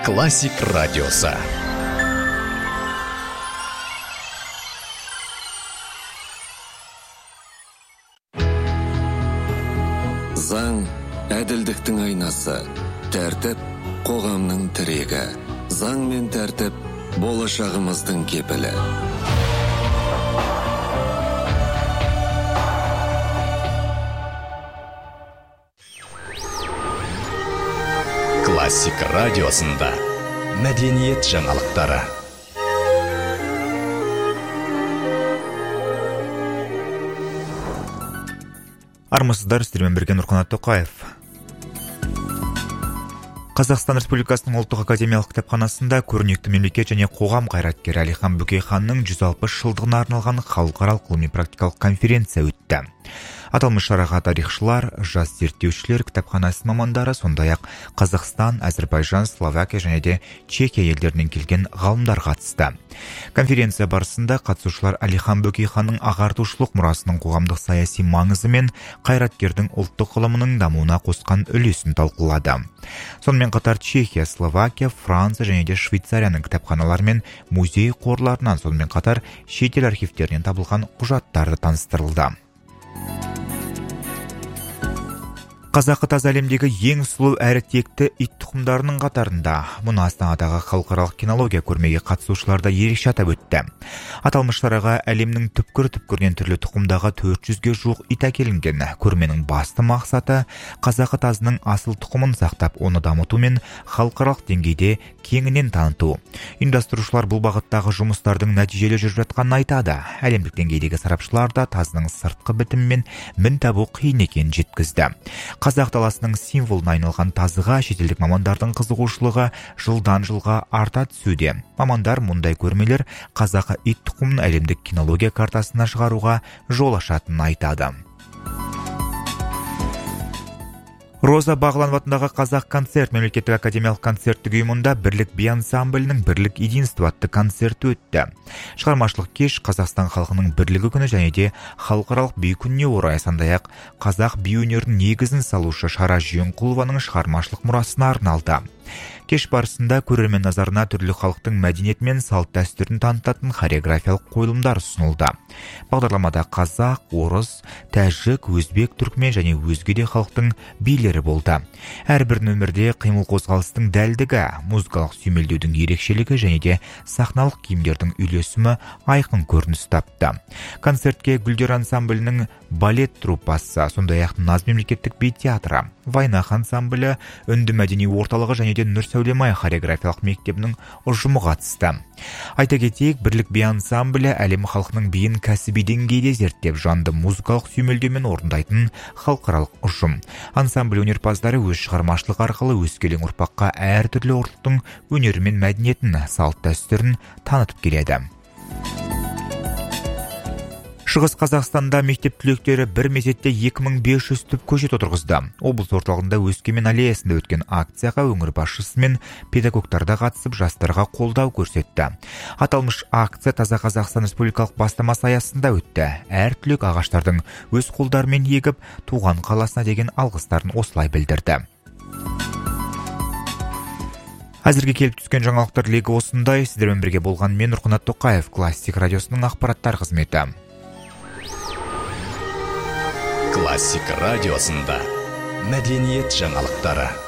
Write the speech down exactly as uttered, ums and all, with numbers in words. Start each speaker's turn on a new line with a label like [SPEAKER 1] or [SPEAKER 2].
[SPEAKER 1] Классик радиосы.
[SPEAKER 2] Заң әділдіктің айнасы, тәртіп қоғамның тірегі. Заң мен тәртіп болашағымыздың кепілі.
[SPEAKER 1] Классик радиосында мәдениет жаңалықтары.
[SPEAKER 3] Армысыздар, сіздермен бірге Нұрқанат Тоқаев. Қазақстан Республикасының ұлттық академиялық кітапханасында көрнекті мемлекет және қоғам қайраткері Әлихан Бөкейханның жүз алпыс жылдығына арналған халықаралық ғылыми-практикалық конференция өтті. Аталмыш шараға тарихшылар, жас зерттеушілер, кітапханасы мамандары, сондай-ақ Қазақстан, Әзербайжан, Словакия және де Чехия елдерінен келген ғалымдар қатысты. Конференция барысында қатысушылар Әлихан Бөкейханның ағартушылық мұрасының қоғамдық саяси маңызы мен қайраткердің ұлттық ғылымының дамуына қосқан үлесін талқылады. Сонымен қатар Чехия, Словакия, Франция және де Швейцарияның кітапханалары мен музей қорларынан, сонымен қатар шетел архивтерінен табылған құжаттары таныстырылды. Қазақы таза әлемдегі ең сұлу әрі текті ит тұқымдарының қатарында. Мұны Астанадағы халықаралық кинология көрмеге қатысушыларда ерекше атап өтті. Аталмыш шараға әлемнің түпкір-түпкірінен түрлі тұқымдағы төрт жүзге жуық ит әкелінген. Көрменің басты мақсаты қазақы тазының асыл тұқымын сақтап, оны дамыту мен халықаралық деңгейде кеңінен таныту. Ұйымдастырушылар бұл бағыттағы жұмыстардың нәтижелі жүріп жатқанын айтады. Әлемдік деңгейдегі сарапшылар да тазының сыртқы бітімі мен мін табу қиын екенін жеткізді. Қазақ даласының символына айналған тазыға шетелдік мамандардың қызығушылығы жылдан жылға арта түсуде. Мамандар мұндай көрмелер қазақы ит тұқымын әлемдік кинология картасына шығаруға жол ашатынын айтады. Роза Бағланова атындағы Қазақ концерт мемлекеттік академиялық концерттік ұйымында Бірлік би ансамблінің Бірлік единство атты концерті өтті. Шығармашылық кеш Қазақстан халқының бірлігі күні және де халықаралық би күніне орай, сондай-ақ қазақ би өнерінің негізін салушы Шара Жиенқұлованың шығармашылық мұрасына арналды. Кеш барысында көрермен назарына түрлі халықтың мәдениеті мен салт дәстүрін танытатын хореографиялық қойылымдар ұсынылды. Бағдарламада қазақ, орыс, тәжік, өзбек, түркмен және өзге де халықтың билері болды. Әрбір нөмірде қимыл қозғалыстың дәлдігі, музыкалық сүйемелдеудің ерекшелігі және де сахналық киімдердің үйлесімі айқын көрініс тапты. Концертке Гүлдер ансамблінің балет труппасы, сондай-ақ Наз мемлекеттік би театры, Вайнах ансамблі, Үнді мәдени орталығы және де Нұр Сәулемай хореографиялық мектебінің ұжымы қатысты. Айта кетейік, Бірлік би ансамблі әлем халқының биін кәсіби деңгейде зерттеп, жанды музыкалық сүйемелдеумен орындайтын халықаралық ұжым. Ансамбль өнерпаздары өз шығармашылық арқылы өскелең ұрпаққа әртүрлі ұлттың өнері мен мәдениетін, салт дәстүрін танытып келеді. Шығыс Қазақстанда мектеп түлектері бір мезетте екі мың бес жүз түп көшет отырғызды. Облыс орталығында Өскемен аллеясында өткен акцияға өңір басшысы мен педагогтарда қатысып, жастарға қолдау көрсетті. Аталмыш акция Таза Қазақстан Республикалық бастамасы аясында өтті. Әр түлек ағаштардың өз қолдарымен егіп, туған қаласына деген алғыстарын осылай білдірді. Әзірге келіп түскен жаңалықтар легі осындай. Сіздермен бірге болған мен Нұрқанат Тоқаев, Классик радиосының ақпараттар қызметі.
[SPEAKER 1] Классик радиосында мәдениет жаңалықтары.